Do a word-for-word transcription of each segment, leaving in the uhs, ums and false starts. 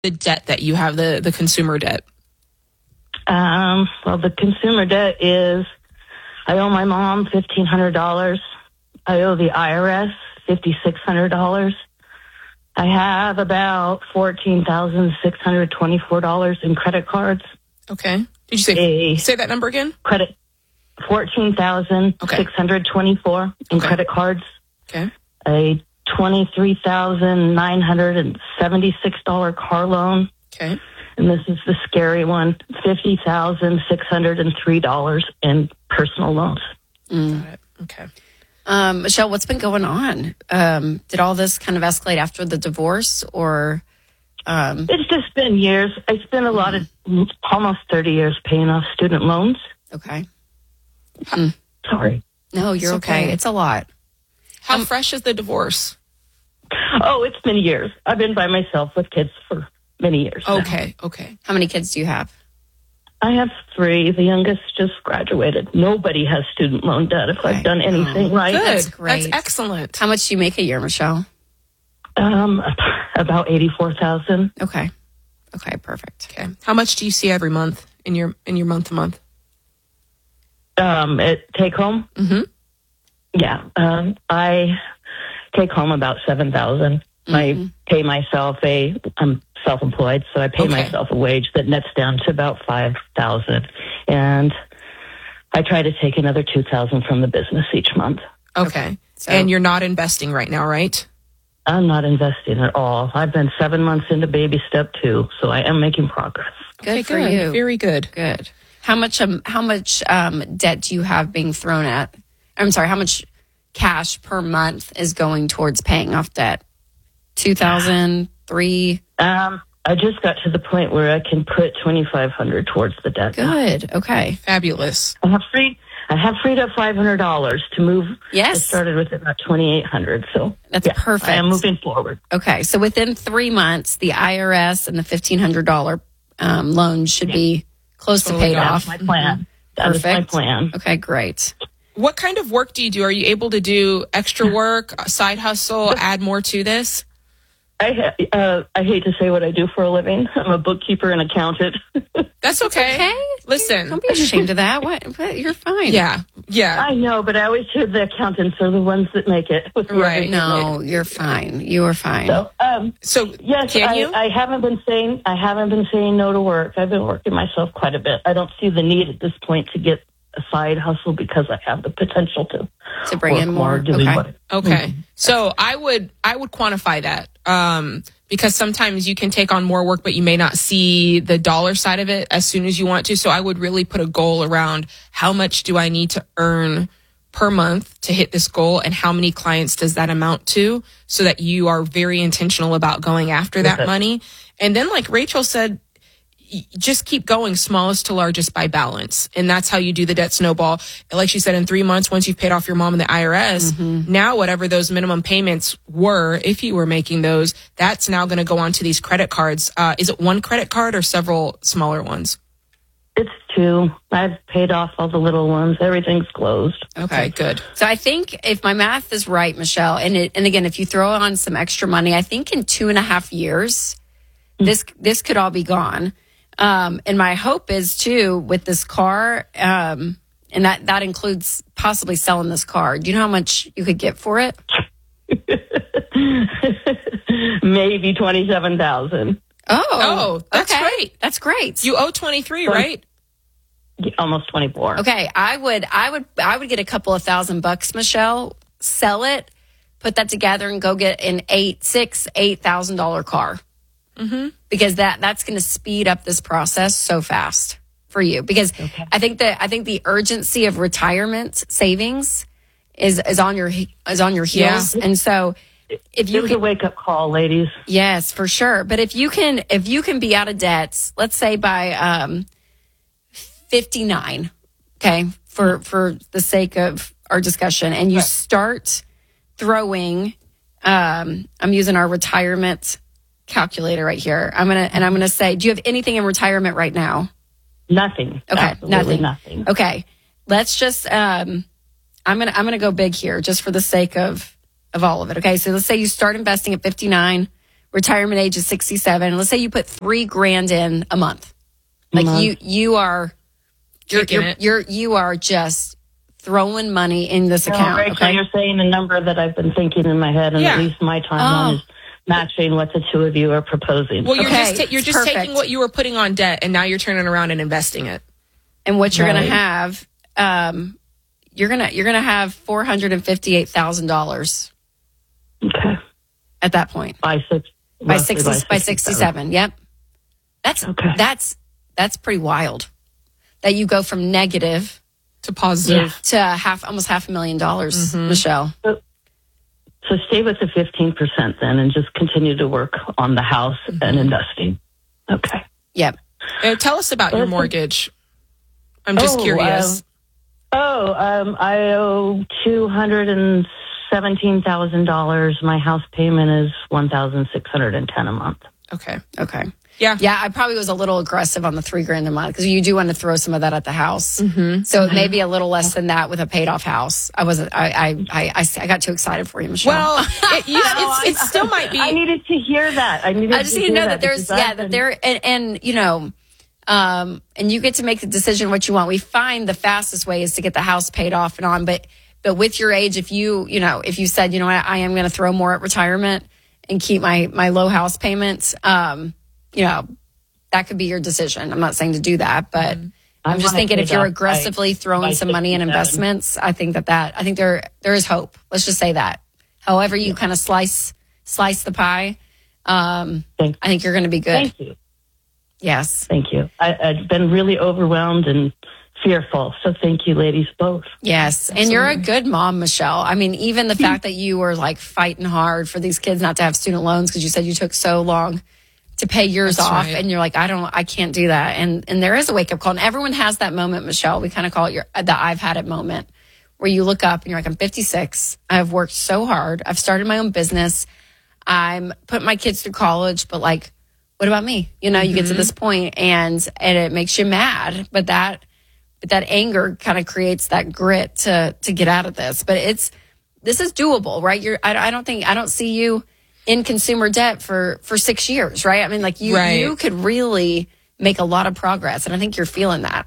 the debt that you have, the, the consumer debt? Um, well, the consumer debt is, I owe my mom fifteen hundred dollars. I owe the I R S five thousand six hundred dollars. I have about fourteen thousand six hundred twenty-four dollars in credit cards. Okay. Did you say, A say that number again? Credit, fourteen thousand six hundred twenty-four okay. in okay. credit cards. Okay. A twenty-three thousand nine hundred seventy-six dollars car loan. Okay. And this is the scary one, fifty thousand six hundred three dollars in personal loans. Mm. Got it. Okay. Um, Michelle, what's been going on? Um, did all this kind of escalate after the divorce, or? Um... It's just been years. I spent a lot of, almost thirty years paying off student loans. Okay. Mm. Sorry. No, you're okay. okay. It's a lot. How um, fresh is the divorce? Oh, it's been years. I've been by myself with kids for many years. Okay, now. okay. How many kids do you have? I have three. The youngest just graduated. Nobody has student loan debt if okay. I've done anything oh, right. Good. That's great. That's excellent. How much do you make a year, Michelle? Um, about eighty-four thousand. Okay. Okay, perfect. Okay. How much do you see every month in your in your month to month? Um, at take home? Mm-hmm. Yeah. Um, I take home about seven thousand. Mm-hmm. I pay myself a, I'm self-employed, so I pay okay. myself a wage that nets down to about five thousand. And I try to take another two thousand from the business each month. Okay. okay. So, and you're not investing right now, right? I'm not investing at all. I've been seven months into baby step two, so I am making progress. Good okay, for good. you. Very good. Good. How much um how much um debt do you have being thrown at? I'm sorry, how much cash per month is going towards paying off debt? Two thousand, three? Um, I just got to the point where I can put twenty-five hundred towards the debt. Good. Now. Okay. Fabulous. I have free. I have freed up five hundred dollars to move. Yes. I started with about twenty-eight hundred dollars. So that's yeah, perfect. I am moving forward. Okay. So within three months, the I R S and the fifteen hundred dollars um, loan should yeah. be close totally to paid off. That's my plan. Mm-hmm. That Perfect. is my plan. Okay, great. What kind of work do you do? Are you able to do extra work, side hustle, add more to this? I uh, I hate to say what I do for a living. I'm a bookkeeper and accountant. That's okay. okay. Listen. Don't be ashamed of that. What? what? You're fine. Yeah. Yeah. I know, but I always hear the accountants are the ones that make it. Right. No, you're fine. You are fine. So, um, so yes, can I, you? I haven't been saying I haven't been saying no to work. I've been working myself quite a bit. I don't see the need at this point to get a side hustle because I have the potential to to bring in more. Doing okay. What, okay. Mm-hmm. So I would I would quantify that. Um, because sometimes you can take on more work, but you may not see the dollar side of it as soon as you want to. So I would really put a goal around how much do I need to earn per month to hit this goal, and how many clients does that amount to, so that you are very intentional about going after that money. And then, like Rachel said, just keep going, smallest to largest by balance. And that's how you do the debt snowball. Like she said, in three months, once you've paid off your mom and the I R S, mm-hmm. now whatever those minimum payments were, if you were making those, that's now going to go onto these credit cards. Uh, is it one credit card or several smaller ones? It's two. I've paid off all the little ones. Everything's closed. Okay, good. So I think if my math is right, Michelle, and it, and again, if you throw on some extra money, I think in two and a half years, mm-hmm. this this could all be gone. Um, and my hope is too with this car, um, and that, that includes possibly selling this car. Do you know how much you could get for it? Maybe twenty-seven thousand. Oh, oh, that's okay. great. That's great. You owe twenty-three, right? Almost twenty-four. Okay. I would, I would, I would get a couple of thousand bucks, Michelle, sell it, put that together and go get an eight, six, eight thousand dollar car. Mm-hmm. Because that that's going to speed up this process so fast for you. Because okay. I think that I think the urgency of retirement savings is is on your is on your heels, yeah. and so if you it was can, a wake up call, ladies. Yes, for sure. But if you can if you can be out of debt, let's say by um, fifty-nine, okay, for for the sake of our discussion, and you right. start throwing. Um, I'm using our retirement calculator right here. I'm gonna and I'm gonna say, do you have anything in retirement right now? Nothing. Okay, Absolutely nothing. Nothing. Okay, let's just. Um, I'm gonna I'm gonna go big here, just for the sake of of all of it. Okay, so let's say you start investing at fifty-nine, retirement age is sixty-seven. Let's say you put three grand in a month. Like month. you, you are, you're, Kicking you're, it. you're, you are just throwing money in this No, account. Rachel, Okay. you're saying a number that I've been thinking in my head, and Yeah. at least my timeline Oh. is matching what the two of you are proposing. Well, you're Okay, just ta- you're it's just perfect. taking what you were putting on debt, and now you're turning around and investing it. And what you're going Right. to have, um, you're going to, you're going to have four hundred fifty-eight thousand dollars Okay. at that point. By six. By roughly sixty, by sixty-seven. Yep. That's, Okay. that's, that's pretty wild that you go from negative To positive. to half, almost half a million dollars, Michelle. So stay with the fifteen percent then, and just continue to work on the house and investing. Okay. Yep. Uh, tell us about your Listen. mortgage. I'm just Oh, curious. uh, oh, um, I owe two hundred and seventeen thousand dollars. My house payment is one thousand six hundred and ten a month. Okay. Okay. Yeah. Yeah, I probably was a little aggressive on the three grand a month because you do want to throw some of that at the house. Mm-hmm. So maybe a little less than that with a paid off house. I wasn't. I I I, I, I got too excited for you, Michelle. Well, it, you, it's, it still might be. I needed to hear that. I needed I just to need to hear know that there's because yeah I've that been- there and, and you know, um, and you get to make the decision what you want. We find the fastest way is to get the house paid off and on, but but with your age, if you you know if you said you know what, I am going to throw more at retirement and keep my my low house payments, um, you know. That could be your decision. I'm not saying to do that, but I I'm just wanna thinking pay if you're that aggressively by- throwing by some money in sixty-seven. investments, I think that that I think there there is hope. Let's just say that. However, you kind of slice slice the pie, um, Thank- I think you're going to be good. Thank you. Yes, Thank you. I, I've been really overwhelmed and fearful. So thank you, ladies, both. yes, and you're a good mom, Michelle. I mean, even the fact that you were like fighting hard for these kids not to have student loans because you said you took so long to pay yours That's off, right. and you're like, I don't, I can't do that. And and there is a wake up call, and everyone has that moment, Michelle. We kind of call it your the I've had it moment, where you look up and you're like, I'm fifty-six. I've worked so hard. I've started my own business. I'm putting my kids through college, but like, what about me? You know, you get to this point, and and it makes you mad, but that but that anger kind of creates that grit to to get out of this. But it's this is doable, right? You're I, I don't think I don't see you in consumer debt for for six years, right? I mean, like you Right. you could really make a lot of progress, and I think you're feeling that.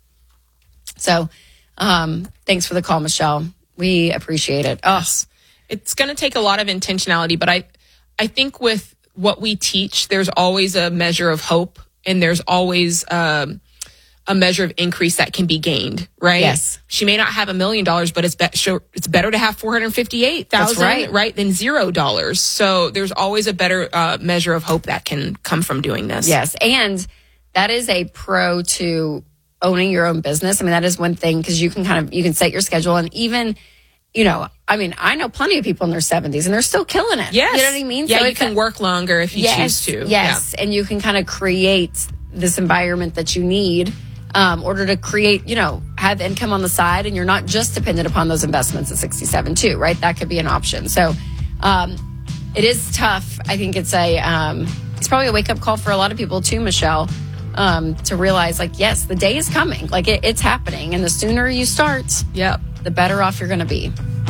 So, um, thanks for the call, Michelle. We appreciate it. Oh, It's going to take a lot of intentionality, but I, I think with what we teach, there's always a measure of hope, and there's always um, a measure of increase that can be gained. Right? Yes. She may not have a million dollars, but it's be- sure, it's better to have four hundred fifty-eight thousand, That's right. right, than zero dollars. So there's always a better uh, measure of hope that can come from doing this. yes, and that is a pro to owning your own business. I mean, that is one thing because you can kind of you can set your schedule, and even you know, I mean, I know plenty of people in their seventies and they're still killing it. Yes. You know what I mean? Yeah, So you it's can a- work longer if you yes, choose to. Yes, and you can kind of create this environment that you need um, in order to create, you know, have income on the side, and you're not just dependent upon those investments at sixty-seven too, right? That could be an option. So um, it is tough. I think it's a um, it's probably a wake up call for a lot of people too, Michelle, um, to realize like, yes, the day is coming, like it, it's happening, and the sooner you start, Yep. the better off you're going to be.